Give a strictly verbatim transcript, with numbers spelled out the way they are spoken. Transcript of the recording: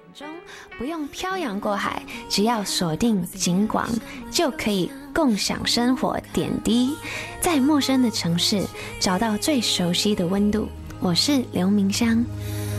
中不用漂洋过海，只要锁定警广，就可以共享生活点滴，在陌生的城市找到最熟悉的温度。我是刘明香。